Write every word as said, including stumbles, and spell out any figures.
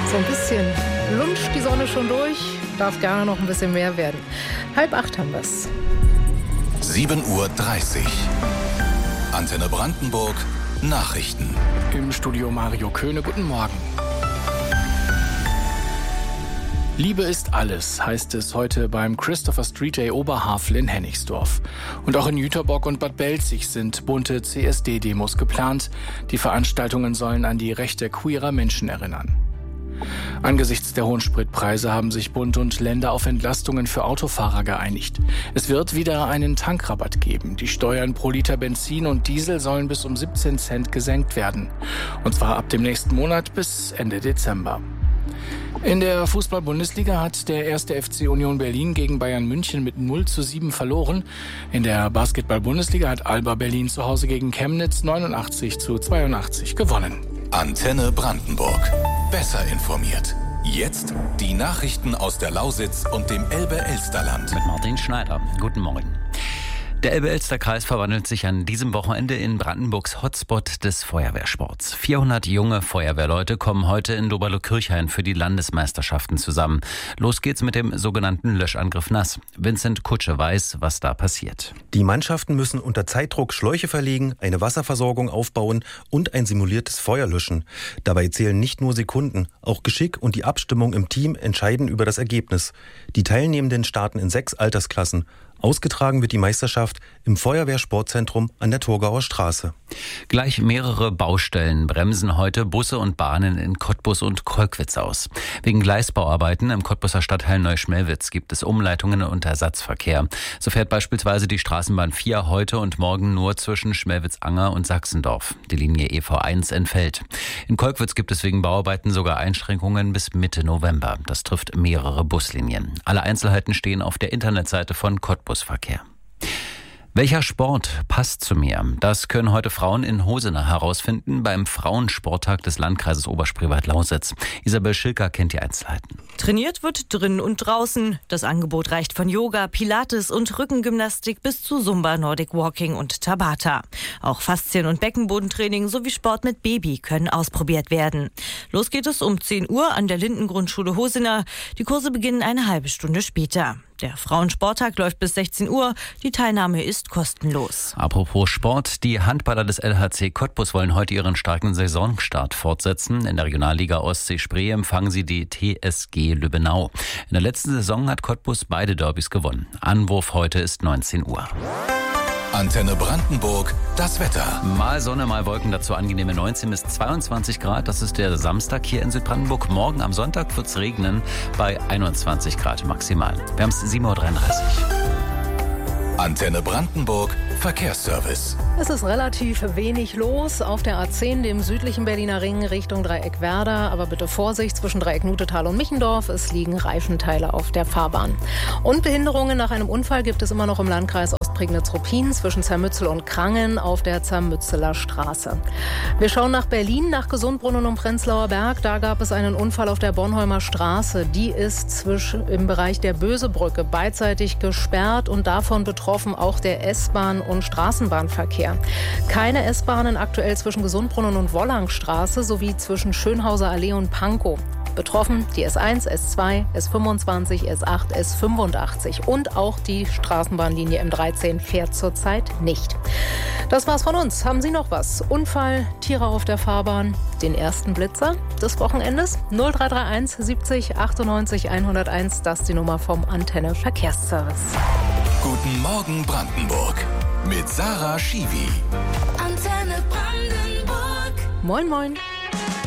So ein bisschen lunscht die Sonne schon durch, darf gerne noch ein bisschen mehr werden. Halb acht haben wir es. sieben Uhr dreißig. Antenne Brandenburg, Nachrichten. Im Studio Mario Köhne, guten Morgen. Liebe ist alles, heißt es heute beim Christopher Street Day Oberhavel in Hennigsdorf. Und auch in Jüterbock und Bad Belzig sind bunte C S D-Demos geplant. Die Veranstaltungen sollen an die Rechte queerer Menschen erinnern. Angesichts der hohen Spritpreise haben sich Bund und Länder auf Entlastungen für Autofahrer geeinigt. Es wird wieder einen Tankrabatt geben. Die Steuern pro Liter Benzin und Diesel sollen bis um siebzehn Cent gesenkt werden. Und zwar ab dem nächsten Monat bis Ende Dezember. In der Fußball-Bundesliga hat der erste F C Union Berlin gegen Bayern München mit null zu sieben verloren. In der Basketball-Bundesliga hat Alba Berlin zu Hause gegen Chemnitz neunundachtzig zu zweiundachtzig gewonnen. Antenne Brandenburg. Besser informiert. Jetzt die Nachrichten aus der Lausitz und dem Elbe-Elsterland. Mit Martin Schneider. Guten Morgen. Der Elbe-Elster-Kreis verwandelt sich an diesem Wochenende in Brandenburgs Hotspot des Feuerwehrsports. vierhundert junge Feuerwehrleute kommen heute in Doberlo-Kirchhain für die Landesmeisterschaften zusammen. Los geht's mit dem sogenannten Löschangriff Nass. Vincent Kutsche weiß, was da passiert. Die Mannschaften müssen unter Zeitdruck Schläuche verlegen, eine Wasserversorgung aufbauen und ein simuliertes Feuer löschen. Dabei zählen nicht nur Sekunden, auch Geschick und die Abstimmung im Team entscheiden über das Ergebnis. Die Teilnehmenden starten in sechs Altersklassen. Ausgetragen wird die Meisterschaft im Feuerwehrsportzentrum an der Torgauer Straße. Gleich mehrere Baustellen bremsen heute Busse und Bahnen in Cottbus und Kolkwitz aus. Wegen Gleisbauarbeiten im Cottbuser Stadtteil Neuschmelwitz gibt es Umleitungen und Ersatzverkehr. So fährt beispielsweise die Straßenbahn vier heute und morgen nur zwischen Schmelwitz-Anger und Sachsendorf. Die Linie E V eins entfällt. In Kolkwitz gibt es wegen Bauarbeiten sogar Einschränkungen bis Mitte November. Das trifft mehrere Buslinien. Alle Einzelheiten stehen auf der Internetseite von Cottbus. Busverkehr. Welcher Sport passt zu mir? Das können heute Frauen in Hosenau herausfinden beim Frauensporttag des Landkreises Oberspreewald-Lausitz. Isabel Schilker kennt die Einzelheiten. Trainiert wird drin und draußen. Das Angebot reicht von Yoga, Pilates und Rückengymnastik bis zu Zumba, Nordic Walking und Tabata. Auch Faszien- und Beckenbodentraining sowie Sport mit Baby können ausprobiert werden. Los geht es um zehn Uhr an der Lindengrundschule Hosenau. Die Kurse beginnen eine halbe Stunde später. Der Frauensporttag läuft bis sechzehn Uhr. Die Teilnahme ist kostenlos. Apropos Sport, die Handballer des L H C Cottbus wollen heute ihren starken Saisonstart fortsetzen. In der Regionalliga Ostsee-Spree empfangen sie die T S G Lübbenau. In der letzten Saison hat Cottbus beide Derbys gewonnen. Anwurf heute ist neunzehn Uhr. Antenne Brandenburg, das Wetter. Mal Sonne, mal Wolken, dazu angenehme neunzehn bis zweiundzwanzig Grad. Das ist der Samstag hier in Südbrandenburg. Morgen am Sonntag wird es regnen bei einundzwanzig Grad maximal. Wir haben es sieben Uhr dreiunddreißig. Antenne Brandenburg, Verkehrsservice. Es ist relativ wenig los auf der A zehn, dem südlichen Berliner Ring Richtung Dreieck Werder. Aber bitte Vorsicht zwischen Dreieck Nutetal und Michendorf. Es liegen Reifenteile auf der Fahrbahn. Und Behinderungen nach einem Unfall gibt es immer noch im Landkreis Ostprignitz-Ruppin zwischen Zermützel und Krangen auf der Zermützeler Straße. Wir schauen nach Berlin, nach Gesundbrunnen und Prenzlauer Berg. Da gab es einen Unfall auf der Bornholmer Straße. Die ist zwischen, im Bereich der Bösebrücke beidseitig gesperrt und davon betroffen auch der S-Bahn- und Straßenbahnverkehr. Keine S-Bahnen aktuell zwischen Gesundbrunnen und Wollangstraße sowie zwischen Schönhauser Allee und Pankow. Betroffen die S eins, S zwei, S fünfundzwanzig, S acht, S fünfundachtzig und auch die Straßenbahnlinie M dreizehn fährt zurzeit nicht. Das war's von uns. Haben Sie noch was? Unfall, Tiere auf der Fahrbahn, den ersten Blitzer des Wochenendes? null drei drei eins siebzig achtundneunzig hunderteins, das ist die Nummer vom Antenne Verkehrsservice. Guten Morgen Brandenburg mit Sarah Schiwi. Antenne Brandenburg. Moin, moin.